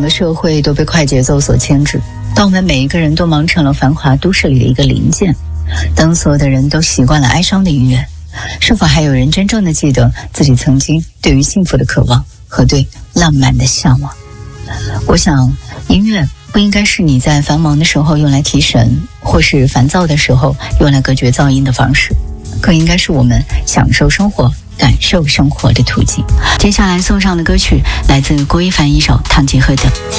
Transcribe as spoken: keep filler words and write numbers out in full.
个社会都被快节奏所牵制，当我们每一个人都忙成了繁华都市里的一个零件，当所有的人都习惯了哀伤的音乐，是否还有人真正的记得自己曾经对于幸福的渴望和对浪漫的向往？我想音乐不应该是你在繁忙的时候用来提神，或是烦躁的时候用来隔绝噪音的方式，更应该是我们享受生活感受生活的途径。接下来送上的歌曲来自郭一凡一首《堂吉诃德》。